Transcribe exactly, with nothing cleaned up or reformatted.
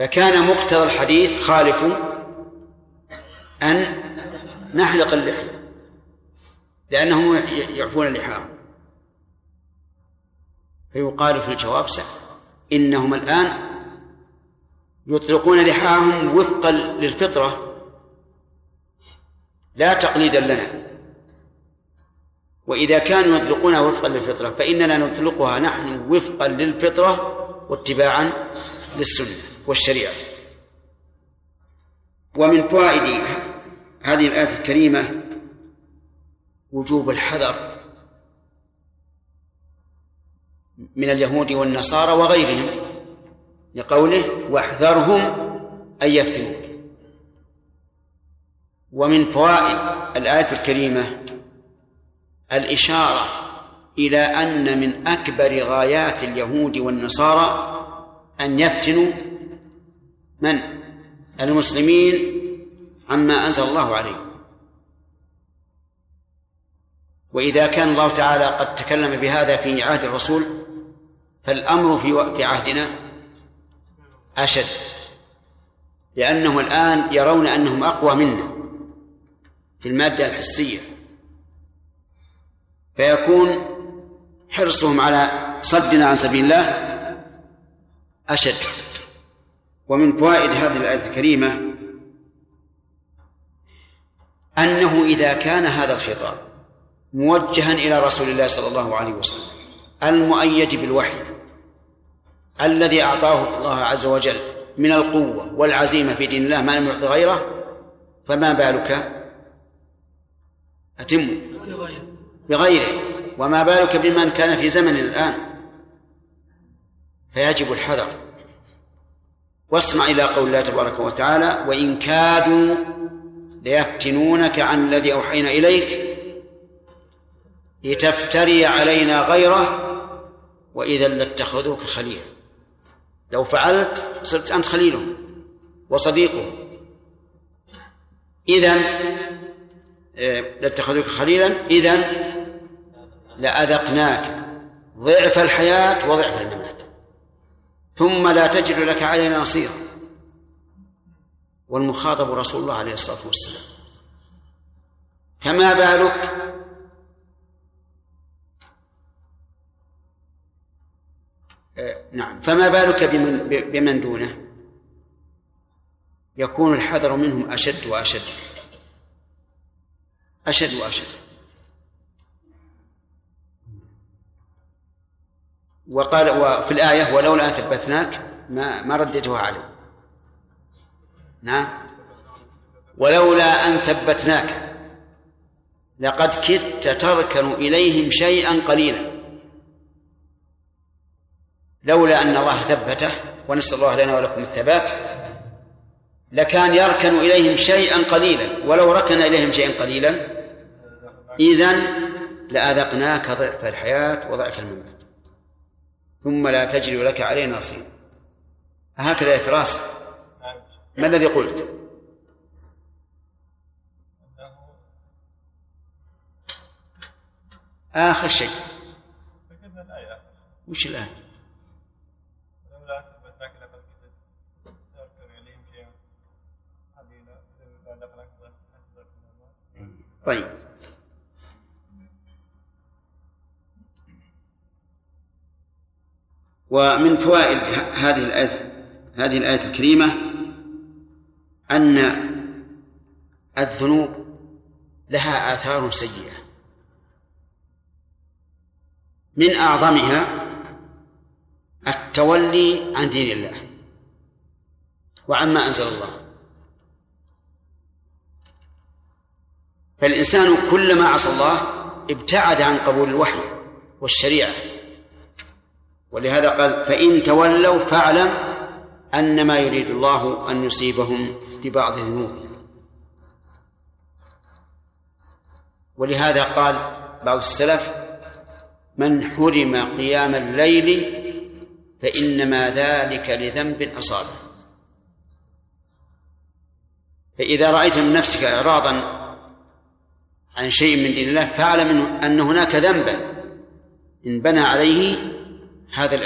فكان مقتضى الحديث خالف أن نحلق اللحية لأنهم يعفون اللحاهم، فيقال في الجواب سهل، إنهم الآن يطلقون لحاهم وفقا للفطرة لا تقليدا لنا، وإذا كانوا يطلقونها وفقا للفطرة فإننا نطلقها نحن وفقا للفطرة واتباعا للسنة والشريعة. ومن فوائد هذه الآية الكريمة وجوب الحذر من اليهود والنصارى وغيرهم، لقوله واحذرهم أن يفتنوك. ومن فوائد الآية الكريمة الإشارة إلى أن من أكبر غايات اليهود والنصارى أن يفتنوا من؟ المسلمين عما أنزل الله عليه. وإذا كان الله تعالى قد تكلم بهذا في عهد الرسول فالأمر في عهدنا أشد، لأنهم الآن يرون أنهم أقوى منا في المادة الحسية، فيكون حرصهم على صدنا عن سبيل الله أشد. ومن فوائد هذه الآية الكريمة أنه إذا كان هذا الخطاب موجها إلى رسول الله صلى الله عليه وسلم المؤيد بالوحي الذي أعطاه الله عز وجل من القوة والعزيمة في دين الله ما لم يعط غيره، فما بالك أتم بغيره، وما بالك بمن كان في زمن الآن. فيجب الحذر. واسمع إلى قول الله تبارك وتعالى وإن كادوا ليفتنونك عن الذي أوحينا إليك لتفتري علينا غيره وإذا لاتخذوك خليلا. لو فعلت صرت أنت خليلهم وصديقهم، إذن لاتخذوك خليلا إذن لأذقناك ضعف الحياة وضعف الممات ثم لا تجد لك علينا نصيرا. والمخاطب رسول الله عليه الصلاة والسلام، فما بالك نعم فما بالك بمن, بمن دونه؟ يكون الحذر منهم أشد وأشد أشد وأشد. وقال وفي الآية ولولا أن ثبتناك ما ما رددتها عليه. نعم ولولا أن ثبتناك لقد كدت تركن إليهم شيئا قليلا. لولا أن الله ثبته ونسأل الله لنا ولكم الثبات لكان يركن إليهم شيئا قليلا، ولو ركن إليهم شيئا قليلا إذن لأذقناك ضعف الحياة وضعف الممات ثم لا تجد لك علينا نصيرا. هكذا يا فراس ما الذي قلت؟ آخر شيء وش الآية؟ طيب ومن فوائد هذه الآية هذه الآية الكريمة أن الذنوب لها آثار سيئة، من أعظمها التولي عن دين الله وعما أنزل الله. فالإنسان كلما عصى الله ابتعد عن قبول الوحي والشريعة، ولهذا قال فإن تولوا فاعلم أنما يريد الله أن يصيبهم ببعض ذنوبهم. ولهذا قال بعض السلف من حرم قيام الليل فإنما ذلك لذنب أصابه. فإذا رأيت من نفسك إعراضا عن شيء من دين الله فاعلم أن هناك ذنبا إن بنى عليه هذا